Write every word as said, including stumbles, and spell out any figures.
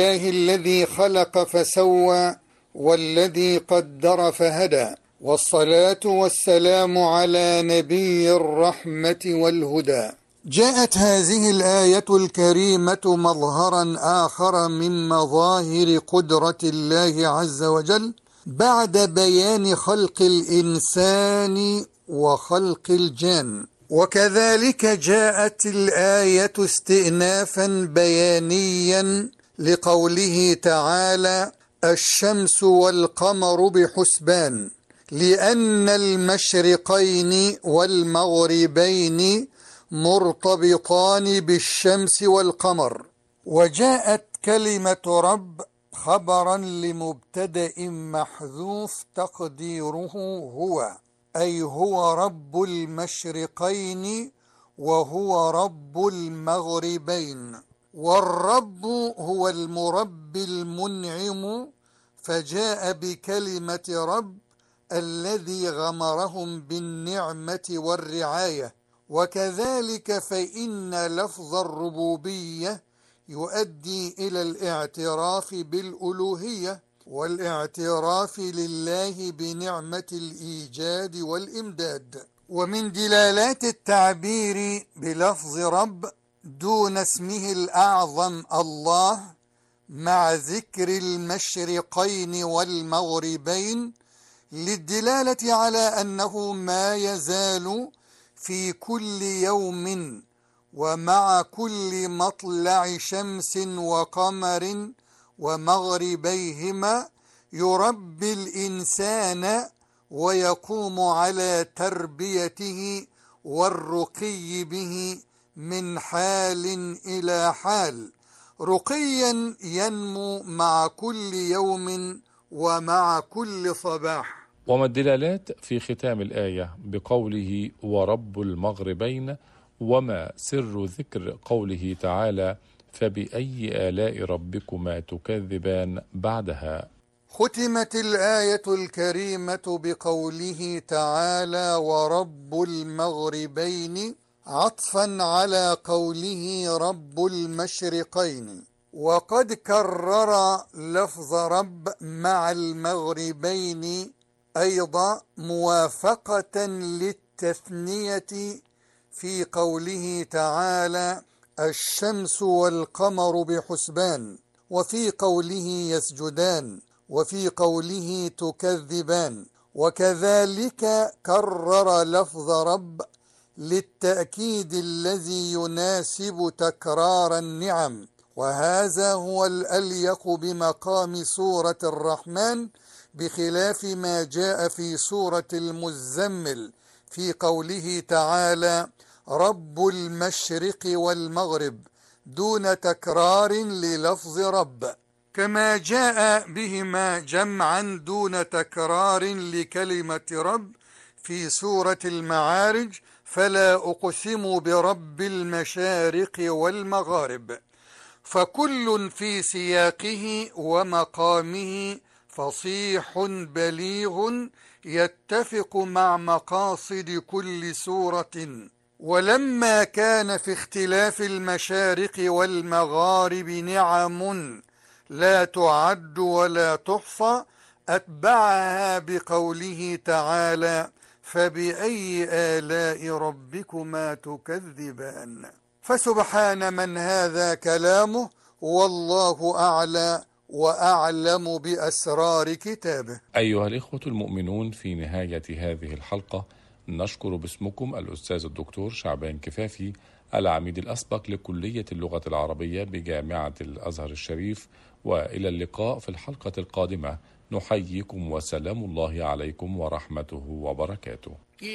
الله الذي خلق فسوى والذي قدر فهدى، والصلاة والسلام على نبي الرحمة والهدى. جاءت هذه الآية الكريمة مظهرا آخر من مظاهر قدرة الله عز وجل بعد بيان خلق الإنسان وخلق الجان، وكذلك جاءت الآية استئنافا بيانيا لقوله تعالى: الشمس والقمر بحسبان، لأن المشرقين والمغربين مرتبطان بالشمس والقمر. وجاءت كلمة رب خبرا لمبتدأ محذوف تقديره هو، أي هو رب المشرقين وهو رب المغربين، والرب هو المربي المنعم، فجاء بكلمة رب الذي غمرهم بالنعمة والرعاية. وكذلك فإن لفظ الربوبية يؤدي إلى الاعتراف بالألوهية والاعتراف لله بنعمة الإيجاد والإمداد. ومن دلالات التعبير بلفظ رب دون اسمه الأعظم الله مع ذكر المشرقين والمغربين للدلالة على أنه ما يزال في كل يوم ومع كل مطلع شمس وقمر ومغربيهما يربي الإنسان ويقوم على تربيته والرقي به من حال إلى حال، رقيا ينمو مع كل يوم ومع كل صباح. وما الدلالات في ختام الآية بقوله ورب المغربين، وما سر ذكر قوله تعالى فبأي آلاء ربكما تكذبان بعدها؟ ختمت الآية الكريمة بقوله تعالى ورب المغربين عطفا على قوله رب المشرقين، وقد كرر لفظ رب مع المغربين أيضا موافقة للتثنية في قوله تعالى الشمس والقمر بحسبان، وفي قوله يسجدان، وفي قوله تكذبان. وكذلك كرر لفظ رب للتأكيد الذي يناسب تكرار النعم، وهذا هو الأليق بمقام سورة الرحمن بخلاف ما جاء في سورة المزمل في قوله تعالى رب المشرق والمغرب دون تكرار للفظ رب، كما جاء بهما جمعا دون تكرار لكلمة رب في سورة المعارج فلا أقسم برب المشارق والمغارب. فكل في سياقه ومقامه فصيح بليغ يتفق مع مقاصد كل سورة. ولما كان في اختلاف المشارق والمغارب نعم لا تعد ولا تحصى أتبعها بقوله تعالى فبأي آلاء ربكما تكذبان. فسبحان من هذا كلامه، والله أعلى وأعلم بأسرار كتابه. أيها الإخوة المؤمنون، في نهاية هذه الحلقة نشكر باسمكم الأستاذ الدكتور شعبان كفافي، العميد الأسبق لكلية اللغة العربية بجامعة الأزهر الشريف، وإلى اللقاء في الحلقة القادمة. نحييكم وسلام الله عليكم ورحمته وبركاته.